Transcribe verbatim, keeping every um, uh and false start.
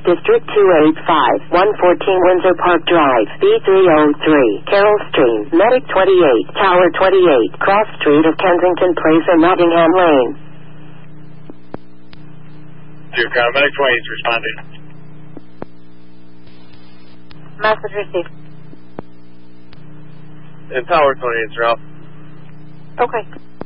District two eight five, one fourteen Windsor Park Drive, B three oh three, Carroll Stream, Medic twenty-eight, Tower twenty-eight, Cross Street of Kensington Place and Nottingham Lane. Duke, uh, Medic twenty-eight is responding. Message received. And Tower twenty-eight, Ralph. Okay.